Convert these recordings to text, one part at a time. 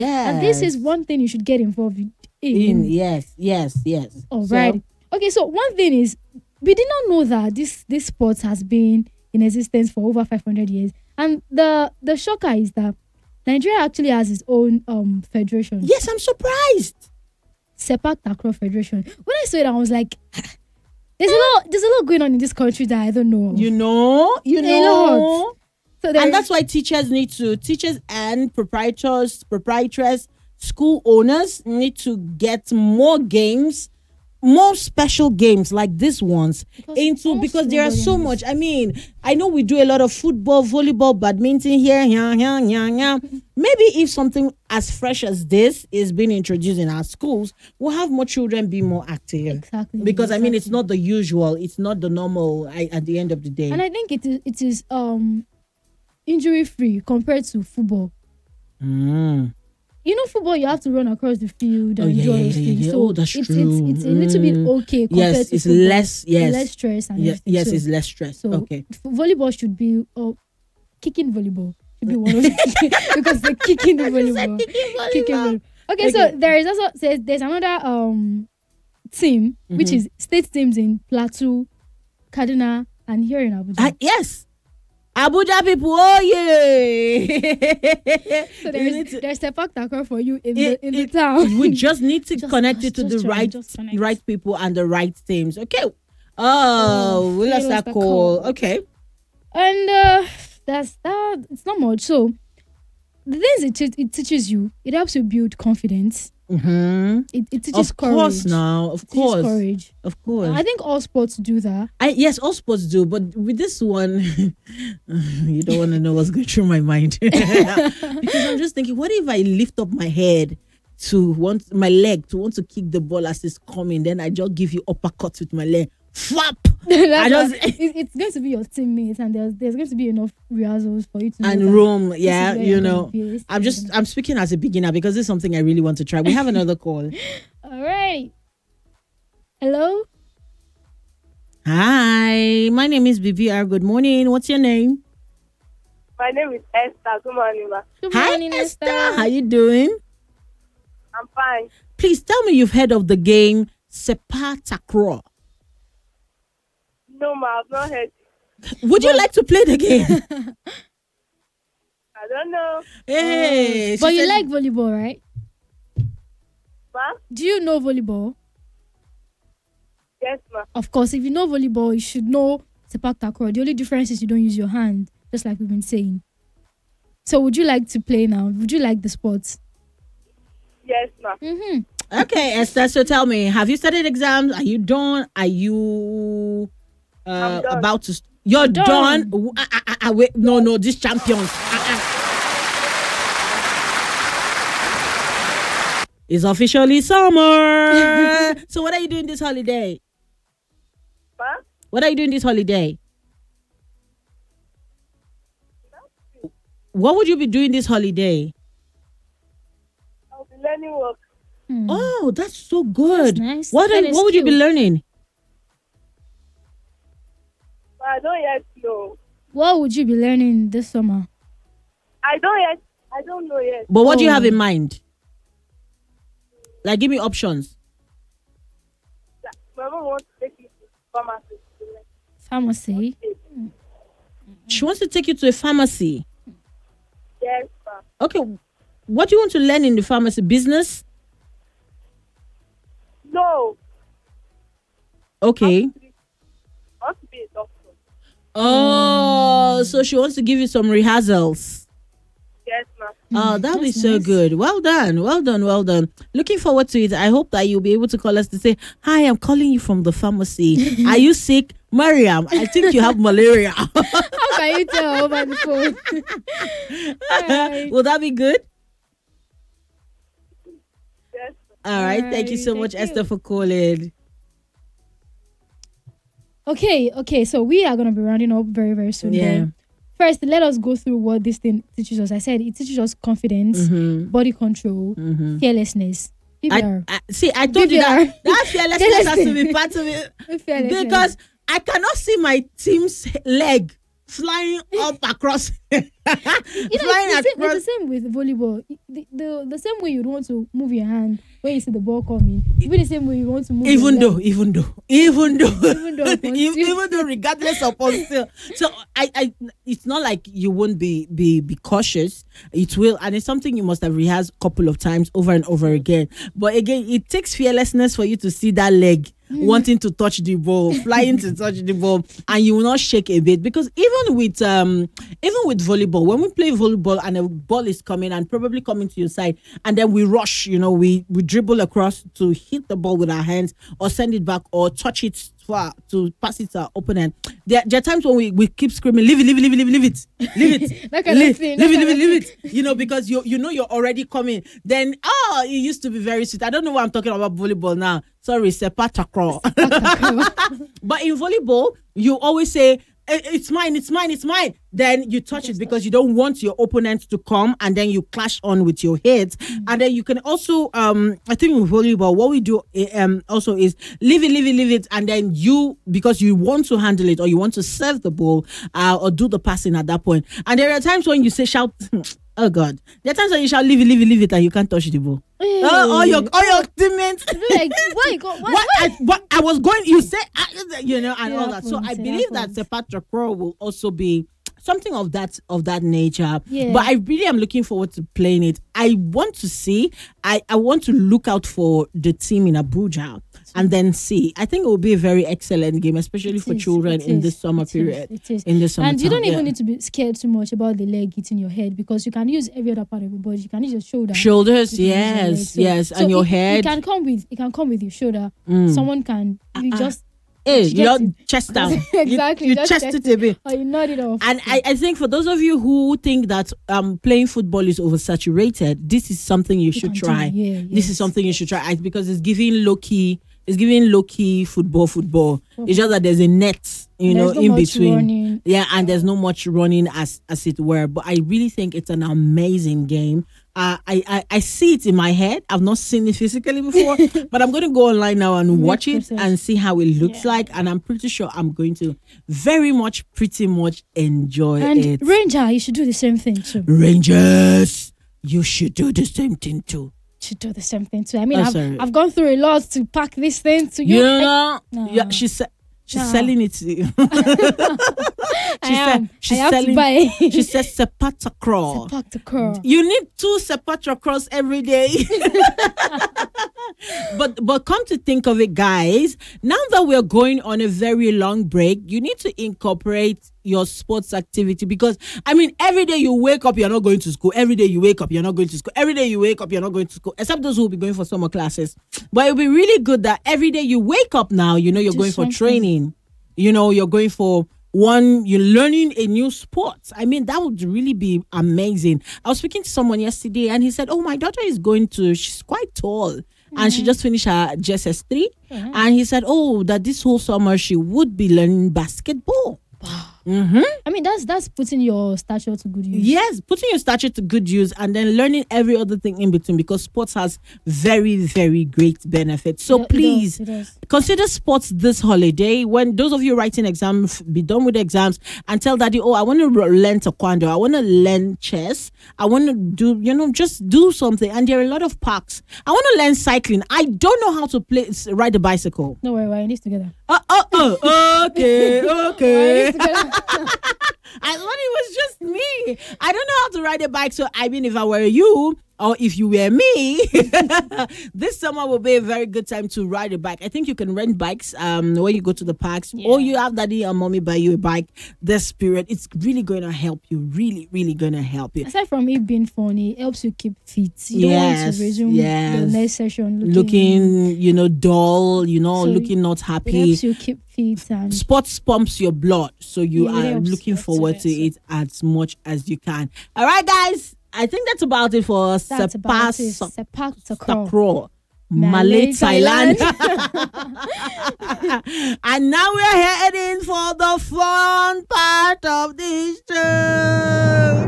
And this is one thing you should get involved in. Yes. All right. Okay, so one thing is, we did not know that this sport has been in existence for over 500 years. And the shocker is that Nigeria actually has its own federation. Yes, I'm surprised. Sepak Takraw Federation. When I saw it, I was like, there's a lot going on in this country that I don't know. You know. A lot. So and that's why teachers and proprietors, school owners need to get more games, more special games like these ones because there are so much. I mean, I know we do a lot of football, volleyball, badminton here. Maybe if something as fresh as this is being introduced in our schools, we'll have more children be more active. Exactly. Because I mean, it's not the usual, it's not the normal at the end of the day. And I think it is injury free compared to football. You know, football, you have to run across the field and do all those things. So that's it's true. It's a little bit okay compared to it's football. less stress and yes, everything. It's less stress. So Okay. Volleyball should be kicking volleyball should be one of the because they're kicking the volleyball. Kicking volleyball. Okay, so there is also there's another team which is state teams in Plateau, Kaduna, and here in Abuja. Yes. Abuja people, oh yeah! So there's Sepak Takraw for you in the town. We just need to connect it to the right people and the right teams. Okay. Oh, we lost that call. Okay. And that's that. It's not much. So the things it teaches you, it helps you build confidence. It teaches courage. Of course. Courage. Of course. I think all sports do that. Yes, all sports do. But with this one, you don't want to know what's going through my mind. Because I'm just thinking, what if I lift up my head my leg to want to kick the ball as it's coming, then I just give you uppercut with my leg. Flap! It's going to be your teammates, and there's going to be enough rehearsals for you to and room. Yeah, I'm speaking as a beginner because this is something I really want to try. We have another call. All right. Hello. Hi, my name is BVR. Good morning. What's your name? My name is Esther. Good morning, ma. Good morning, Esther. How you doing? I'm fine. Please tell me you've heard of the game Sepak Takraw. No, ma, I've not heard. Would you like to play the game? I don't know. Hey, but you like volleyball, right? Ma? Do you know volleyball? Yes, ma. Of course, if you know volleyball, you should know Sepak Takraw. The only difference is you don't use your hand, just like we've been saying. So would you like to play now? Would you like the sport? Yes, ma. Okay, Esther, so tell me, have you studied exams? Are you done? Are you about to... You're done? Wait, no, these champions. It's officially summer. So what are you doing this holiday? Ma? What are you doing this holiday? What would you be doing this holiday? I'll be learning work. Oh, that's so good. That's nice. What would you be learning? I don't yet know. What would you be learning this summer? I don't know yet. But what do you have in mind? Like, give me options. My mom wants to take me to pharmacy. Pharmacy? She wants to take you to a pharmacy. Yes, ma. Okay, what do you want to learn in the pharmacy? Business? No. Okay. I want to be a doctor. Oh, so she wants to give you some rehearsals. Yes, ma. Oh, that'll be that's so nice. good. Well done. Looking forward to it. I hope that you'll be able to call us to say, hi, I'm calling you from the pharmacy. Are you sick? Mariam, I think you have malaria. How can you tell over the phone? Alright. Will that be good? Yes. All right. Thank you so Thank much, you. Esther, for calling. Okay. So we are gonna be rounding up very, very soon. Yeah. But first, let us go through what this thing teaches us. I said it teaches us confidence, body control, fearlessness. PBR. I told you that PBR. fearlessness has to be part of it. Fearlessness. Because I cannot see my team's leg flying up across. Flying across. it's the same with volleyball. The same way you'd want to move your hand when you see the ball coming, even the same way you want to move Even your though, leg. even though, even though, regardless of all, still. So it's not like you won't be cautious. It will, and it's something you must have rehearsed a couple of times over and over again. But again, it takes fearlessness for you to see that leg wanting to touch the ball, flying to touch the ball, and you will not shake a bit. Because even with volleyball, when we play volleyball and a ball is coming and probably coming to your side, and then we rush, we dribble across to hit the ball with our hands or send it back or touch it to pass it to our opponent. There are times when we keep screaming, leave it, That kind of thing. leave it. Because you know you're already coming. Then it used to be very sweet. I don't know why I'm talking about volleyball now. Sorry, sepak takraw. But in volleyball, you always say, it's mine. Then you touch it because you don't want your opponent to come, and then you clash on with your head. And then you can also, I think with volleyball, what we do also is leave it, and then because you want to handle it or you want to serve the ball or do the passing at that point. And there are times when you say shout. Oh God! There are times when you shall leave it, and you can't touch the ball. All your teammates. Like, why? What I was going, you say, and all that. So I It believe that happens. sepak takraw will also be something of that nature. Yeah. But I really am looking forward to playing it. I want to see. I want to look out for the team in Abuja and then see. I think it will be a very excellent game, especially for children in this summer period. It is. In this summer, And you don't even need to be scared too much about the leg hitting your head, because you can use every other part of your body. You can use your shoulder. Shoulders, You can use your leg. yes, So and your it head. can come with your shoulder. Someone can just Hey, you your get it. chest down. Exactly, You just chest chest it a bit. or you nod it off. And I think for those of you who think that playing football is oversaturated, this is something you should can do, try. yeah, This is yes, something you should try because it's giving low key. It's giving low key football. It's just that there's a net, There's no in much between. running. Yeah, and there's no much running as it were. But I really think it's an amazing game. I see it in my head. I've not seen it physically before, but I'm going to go online now and watch it process. and see how it looks like. And I'm pretty sure I'm going to pretty much enjoy And it. Ranger, you should do the same thing too. Rangers, you should do the same thing too. Should do the same thing too. I mean, Oh, sorry. I've gone through a lot to pack this thing to You you. know, No. yeah, she's No. selling it to you. She's I have to selling. buy. She says sepak takraw. Pack the car. You need 2 sepak takraws every day. But come to think of it, guys, now that we're going on a very long break, you need to incorporate your sports activity, because I mean, every day you wake up, you're not going to school. Every day you wake up, you're not going to school. Every day you wake up, you're not going to school, except those who will be going for summer classes. But it'll be really good that every day you wake up now, you're Do going for something. training. You're going for you're learning a new sport. I mean, that would really be amazing. I was speaking to someone yesterday and he said, oh, my daughter is she's quite tall. And she just finished her JSS3. And he said, oh, that this whole summer she would be learning basketball. I mean, that's putting your stature to good use. Yes, putting your stature to good use and then learning every other thing in between, because sports has very, very great benefits. So It please does. consider sports this holiday. When those of you writing exams, be done with the exams and tell daddy, oh, I want to learn taekwondo, I want to learn chess, I want to do, just do something. And there are a lot of parks. I want to learn cycling. I don't know how to ride a bicycle. Don't worry, we're in this together. Okay. We're in this together. I thought it was just me. I don't know how to ride a bike. So, I mean, if I were you or if you were me, this summer will be a very good time to ride a bike. I think you can rent bikes when you go to the parks, or you have daddy and mommy buy you a bike this period. It's really going to help you. Really, really going to help you. Aside from it being funny, it helps you keep fit. You don't want to resume the next session looking dull, So looking not it happy. helps you keep fit and Sports pumps your blood, so you Yeah, it are helps. looking Helps forward it, to so. it as much as you can. All right, guys, I think that's about it for that's about it. Sepak Sepak takraw. takraw. Malay, Malay, Thailand. And now we're heading for the fun part of this show.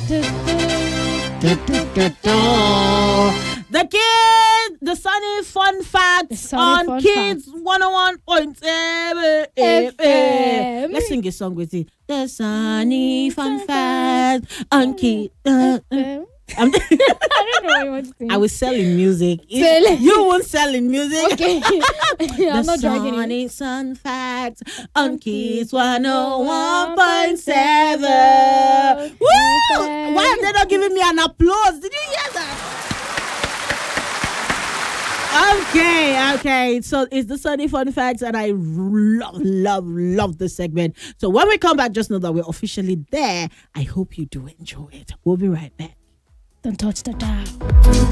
The kids, the sunny, fun fun facts Sunny on Fun Kids 101.7 FM. FM. Let's sing a song with it. The Sunny Fun Facts on Kids. I don't know what you want to sing. I was selling music. Selling. You won't selling music. Okay. I'm not dragging it. Sunny Sun Facts on Kids 101.7. Woo! Why are they not giving me an applause? Did you hear that? Okay. So it's the Sunny Fun Facts, and I love this segment. So when we come back, just know that we're officially there. I hope you do enjoy it. We'll be right back. Don't touch the dial.